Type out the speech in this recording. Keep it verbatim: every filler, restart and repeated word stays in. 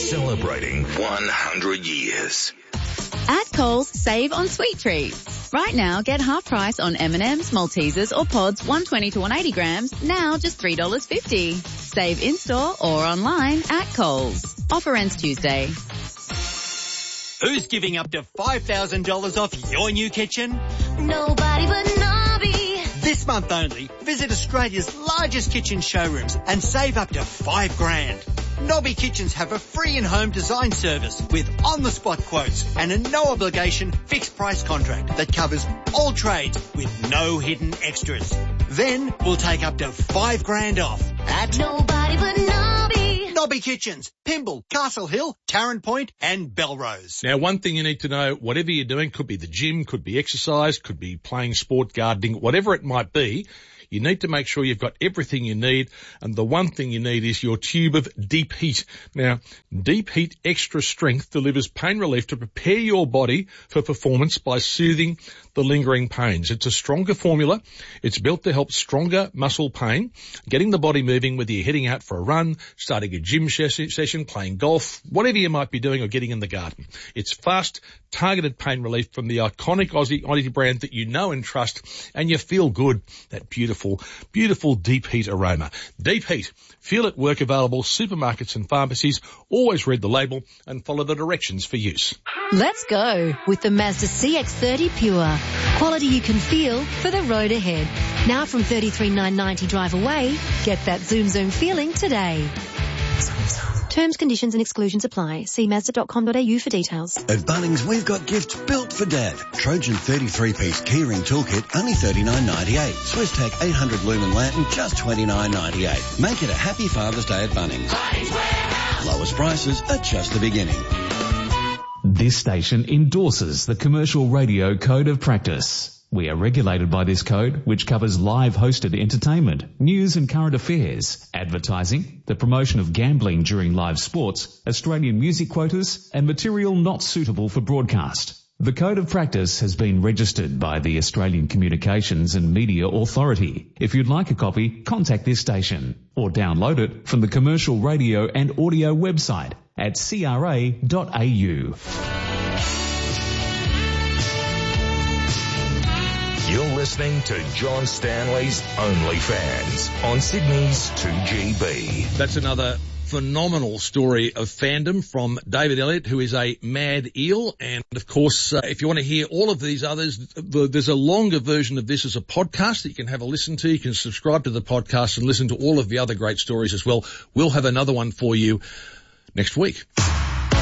Celebrating one hundred years. At Coles, save on sweet treats. Right now, get half price on M and M's, Maltesers or pods one twenty to one eighty grams, now just three dollars fifty. Save in-store or online at Coles. Offer ends Tuesday. Who's giving up to five thousand dollars off your new kitchen? Nobody but Nobby. This month only, visit Australia's largest kitchen showrooms and save up to five grand. Nobby Kitchens have a free in-home design service with on-the-spot quotes and a no-obligation fixed-price contract that covers all trades with no hidden extras. Then we'll take up to five grand off at Nobody but Nobby. Nobby Kitchens, Pymble, Castle Hill, Tarrant Point and Belrose. Now, one thing you need to know, whatever you're doing, could be the gym, could be exercise, could be playing sport, gardening, whatever it might be, you need to make sure you've got everything you need, and the one thing you need is your tube of Deep Heat. Now, Deep Heat Extra Strength delivers pain relief to prepare your body for performance by soothing the lingering pains. It's a stronger formula. It's built to help stronger muscle pain, getting the body moving whether you're heading out for a run, starting a gym session, playing golf, whatever you might be doing or getting in the garden. It's fast, targeted pain relief from the iconic Aussie, Aussie brand that you know and trust, and you feel good. That beautiful, beautiful Deep Heat aroma. Deep Heat. Feel it work. Available supermarkets and pharmacies. Always read the label and follow the directions for use. Let's go with the Mazda C X thirty Pure. Quality you can feel for the road ahead. Now from thirty-three thousand nine hundred ninety drive away, get that zoom zoom feeling today. Terms, conditions and exclusions apply. See mazda dot com dot a u for details. At Bunnings, we've got gifts built for Dad. Trojan thirty-three piece keyring toolkit, only thirty-nine ninety-eight. SwissTech eight hundred lumen lantern, just twenty-nine ninety-eight. Make it a happy Father's Day at Bunnings. Bunnings Warehouse. Lowest prices are just the beginning. This station endorses the Commercial Radio Code of Practice. We are regulated by this code, which covers live hosted entertainment, news and current affairs, advertising, the promotion of gambling during live sports, Australian music quotas, and material not suitable for broadcast. The Code of Practice has been registered by the Australian Communications and Media Authority. If you'd like a copy, contact this station or download it from the Commercial Radio and Audio website at c r a dot a u. You're listening to John Stanley's OnlyFans on Sydney's two G B. That's another phenomenal story of fandom from David Elliott, who is a mad eel. And, of course, uh, if you want to hear all of these others, the, there's a longer version of this as a podcast that you can have a listen to. You can subscribe to the podcast and listen to all of the other great stories as well. We'll have another one for you next week.